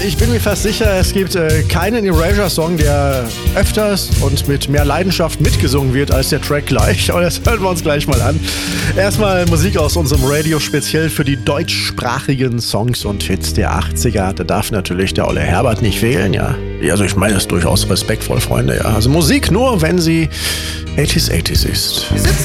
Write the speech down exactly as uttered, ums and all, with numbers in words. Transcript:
ich bin mir fast sicher, es gibt äh, keinen Erasure-Song, der öfters und mit mehr Leidenschaft mitgesungen wird als der Track gleich. Aber das hören wir uns gleich mal an. Erstmal Musik aus unserem Radio speziell für die deutschsprachigen Songs und Hits der achtziger. Da darf natürlich der Olle Herbert nicht fehlen, ja. Also ich meine das durchaus respektvoll, Freunde, ja. Also Musik nur, wenn sie achtziger achtziger ist. Wir sitzen